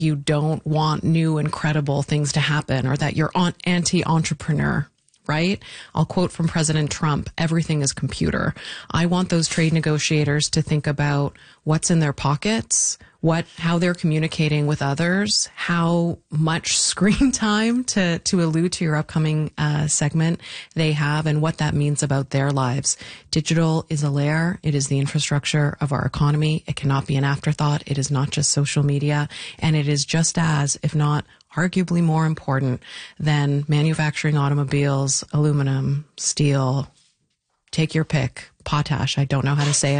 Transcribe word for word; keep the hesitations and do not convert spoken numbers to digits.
you don't want new incredible things to happen, or that you're on anti-entrepreneur, right? I'll quote from President Trump, everything is computer. I want those trade negotiators to think about what's in their pockets, what, how they're communicating with others, how much screen time, to, to allude to your upcoming uh, segment, they have, and what that means about their lives. Digital is a layer. It is the infrastructure of our economy. It cannot be an afterthought. It is not just social media. And it is just as, if not arguably more important than manufacturing automobiles, aluminum, steel, take your pick, potash. I don't know how to say it.